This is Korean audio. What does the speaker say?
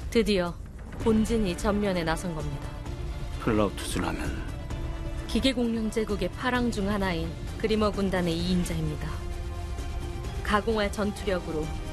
드디어 본진이 전면에 나선 겁니다. 플라우투스라면 기계공룡제국의 파랑 중 하나인 그리머 군단의 2인자입니다. 가공할 전투력으로